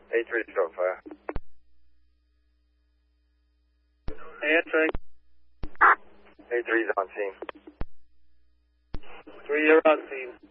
A3 stroke fire. Answering. A3's on scene. 3, you're on scene.